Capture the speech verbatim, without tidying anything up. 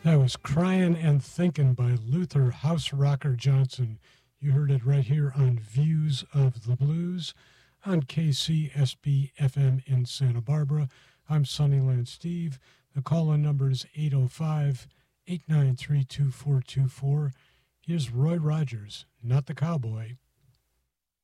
That was Crying and Thinking by Luther House Rocker Johnson. You heard it right here on Views of the Blues on K C S B F M in Santa Barbara. I'm Sunnyland Steve. The call-in number is eight oh five, eight nine three, two four two four. Here's Roy Rogers, not the cowboy.